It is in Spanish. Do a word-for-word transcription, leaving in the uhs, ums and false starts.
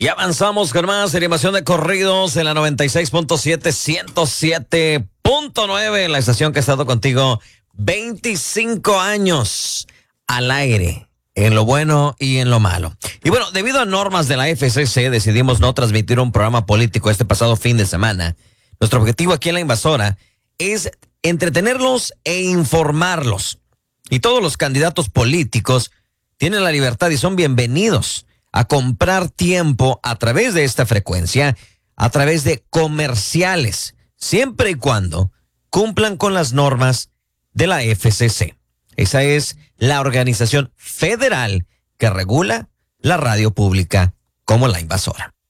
Y avanzamos con más animación de corridos en la noventa y seis punto siete, ciento siete punto nueve, la estación que ha estado contigo veinticinco años al aire, en lo bueno y en lo malo. Y bueno, debido a normas de la F C C, decidimos no transmitir un programa político este pasado fin de semana. Nuestro objetivo aquí en La Invasora es entretenerlos e informarlos. Y todos los candidatos políticos tienen la libertad y son bienvenidos a comprar tiempo a través de esta frecuencia, a través de comerciales, siempre y cuando cumplan con las normas de la F C C. Esa es la organización federal que regula la radio pública como La Invasora.